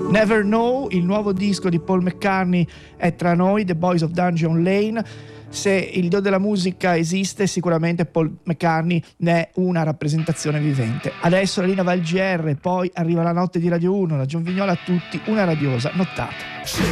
Never Know, il nuovo disco di Paul McCartney, è tra noi, The Boys of Dungeon Lane. Se il dio della musica esiste, sicuramente Paul McCartney ne è una rappresentazione vivente. Adesso la linea va al GR, poi arriva la notte di Radio 1, la Gion Vignola a tutti, una radiosa nottata.